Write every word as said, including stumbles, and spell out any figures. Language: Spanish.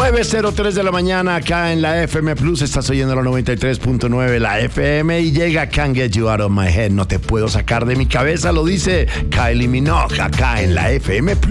nueve cero tres de la mañana acá en la F M Plus. Estás oyendo la noventa y tres punto nueve, la F M, y llega Can't Get You Out of My Head. No te puedo sacar de mi cabeza, lo dice Kylie Minogue acá en la F M Plus.